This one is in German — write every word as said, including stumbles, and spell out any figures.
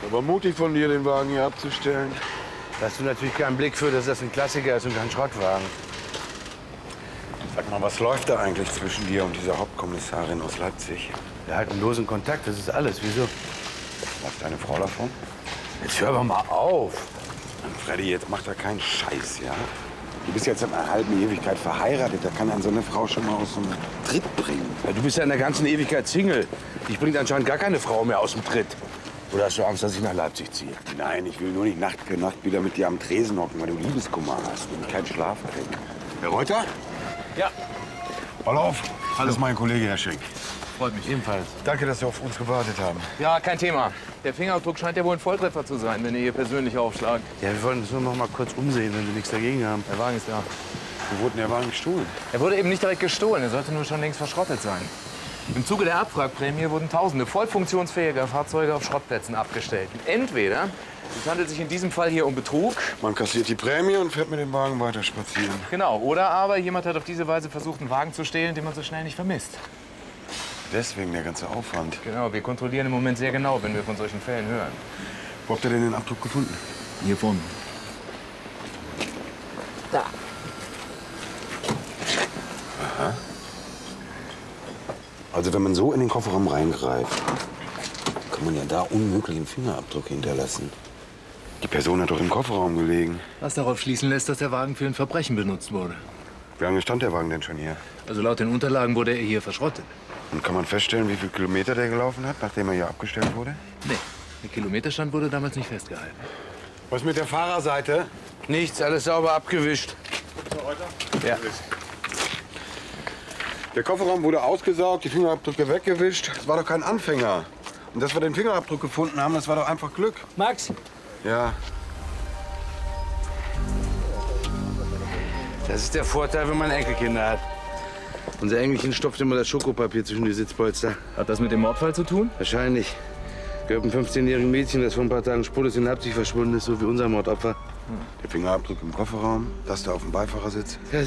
Aber mutig von dir, den Wagen hier abzustellen. Da hast du natürlich keinen Blick für, dass das ein Klassiker ist und kein Schrottwagen. Sag mal, was läuft da eigentlich zwischen dir und dieser Hauptkommissarin aus Leipzig? Wir halten losen Kontakt, das ist alles. Wieso? Was, deine Frau davon? Jetzt hör aber mal auf. Mann, Freddy, jetzt mach da keinen Scheiß, ja? Du bist jetzt in einer halben Ewigkeit verheiratet. Da kann einen so eine Frau schon mal aus dem Tritt bringen. Ja, du bist ja in der ganzen Ewigkeit Single. Dich bringt anscheinend gar keine Frau mehr aus dem Tritt. Oder hast du Angst, dass ich nach Leipzig ziehe? Nein, ich will nur nicht Nacht für Nacht wieder mit dir am Tresen hocken, weil du Liebeskummer hast und keinen Schlaf kriegst. Herr Reuter? Ja. Orloff, alles mein Kollege, Herr Schenk. Freut mich ebenfalls. Danke, dass Sie auf uns gewartet haben. Ja, kein Thema. Der Fingerabdruck scheint ja wohl ein Volltreffer zu sein, wenn ihr hier persönlich aufschlagt. Ja, wir wollen uns nur noch mal kurz umsehen, wenn Sie nichts dagegen haben. Der Wagen ist da. Wo wurde denn der Wagen gestohlen? Er wurde eben nicht direkt gestohlen, er sollte nur schon längst verschrottet sein. Im Zuge der Abwrackprämie wurden tausende voll funktionsfähiger Fahrzeuge auf Schrottplätzen abgestellt. Entweder es handelt sich in diesem Fall hier um Betrug. Man kassiert die Prämie und fährt mit dem Wagen weiter spazieren. Genau. Oder aber jemand hat auf diese Weise versucht, einen Wagen zu stehlen, den man so schnell nicht vermisst. Deswegen der ganze Aufwand. Genau, wir kontrollieren im Moment sehr genau, wenn wir von solchen Fällen hören. Wo habt ihr denn den Abdruck gefunden? Hier vorne. Da. Aha. Also wenn man so in den Kofferraum reingreift, kann man ja da unmöglich einen Fingerabdruck hinterlassen. Die Person hat doch im Kofferraum gelegen. Was darauf schließen lässt, dass der Wagen für ein Verbrechen benutzt wurde. Wie lange stand der Wagen denn schon hier? Also laut den Unterlagen wurde er hier verschrottet. Und kann man feststellen, wie viele Kilometer der gelaufen hat, nachdem er hier abgestellt wurde? Nee, der Kilometerstand wurde damals nicht festgehalten. Was mit der Fahrerseite? Nichts, alles sauber abgewischt. Ja. Der Kofferraum wurde ausgesaugt, die Fingerabdrücke weggewischt. Das war doch kein Anfänger. Und dass wir den Fingerabdruck gefunden haben, das war doch einfach Glück. Max? Ja. Das ist der Vorteil, wenn man Enkelkinder hat. Unser Engelchen stopft immer das Schokopapier zwischen die Sitzpolster. Hat das mit dem Mordfall zu tun? Wahrscheinlich. Gehört einem fünfzehnjährigen Mädchen, das vor ein paar Tagen spurlos in Leipzig verschwunden ist, so wie unser Mordopfer. Der Fingerabdruck im Kofferraum, das da auf dem Beifahrersitz. Ja,